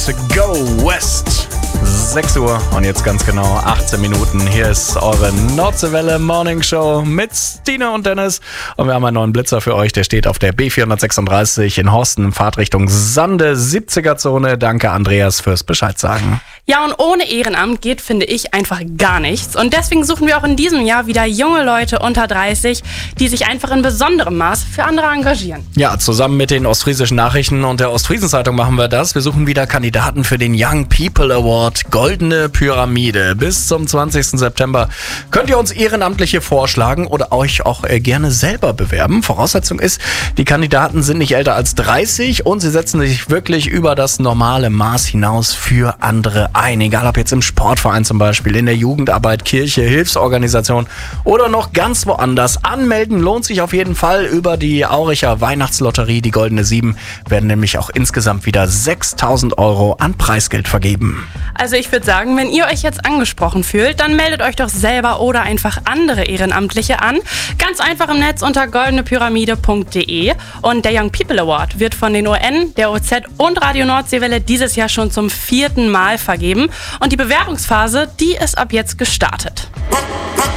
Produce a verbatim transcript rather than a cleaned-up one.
Go West. sechs Uhr und jetzt ganz genau achtzehn Minuten. Hier ist eure Nordseewelle Morning Show mit Stine und Dennis. Und wir haben einen neuen Blitzer für euch. Der steht auf der B vierhundertsechsunddreißig in Horsten, Fahrtrichtung Sande, siebziger Zone. Danke, Andreas, fürs Bescheid sagen. Ja, und ohne Ehrenamt geht, finde ich, einfach gar nichts. Und deswegen suchen wir auch in diesem Jahr wieder junge Leute unter dreißig, die sich einfach in besonderem Maß für andere engagieren. Ja, zusammen mit den Ostfriesischen Nachrichten und der Ostfriesenzeitung machen wir das. Wir suchen wieder Kandidaten für den Young People Award Goldene Pyramide. Bis zum zwanzigsten September könnt ihr uns Ehrenamtliche vorschlagen oder euch auch äh, gerne selber bewerben. Voraussetzung ist, die Kandidaten sind nicht älter als dreißig und sie setzen sich wirklich über das normale Maß hinaus für andere ein. Egal ob jetzt im Sportverein zum Beispiel, in der Jugendarbeit, Kirche, Hilfsorganisation oder noch ganz woanders. Anmelden lohnt sich auf jeden Fall über die Auricher Weihnachtslotterie. Die Goldene Sieben werden nämlich auch insgesamt wieder sechstausend Euro an Preisgeld vergeben. Also ich würde sagen, wenn ihr euch jetzt angesprochen fühlt, dann meldet euch doch selber oder einfach andere Ehrenamtliche an. Ganz einfach im Netz unter goldene pyramide punkt de. Und der Young People Award wird von den O N, der O Z und Radio Nordseewelle dieses Jahr schon zum vierten Mal vergeben. Und die Bewerbungsphase, die ist ab jetzt gestartet.